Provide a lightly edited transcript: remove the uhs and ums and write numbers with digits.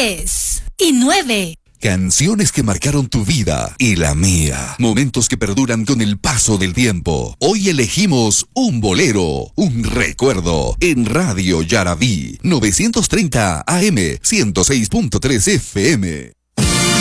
10 y 9. Canciones que marcaron tu vida y la mía. Momentos que perduran con el paso del tiempo. Hoy elegimos un bolero, un recuerdo en Radio Yarabí 930 AM 106.3 FM.